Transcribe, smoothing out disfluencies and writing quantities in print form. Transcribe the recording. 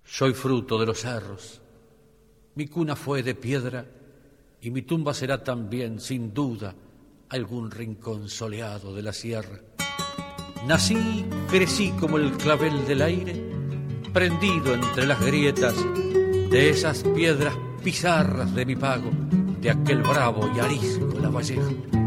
Soy fruto de los cerros. Mi cuna fue de piedra y mi tumba será también, sin duda, algún rincón soleado de la sierra. Nací, crecí como el clavel del aire, prendido entre las grietas de esas piedras pizarras de mi pago, de aquel bravo y arisco Lavalleja.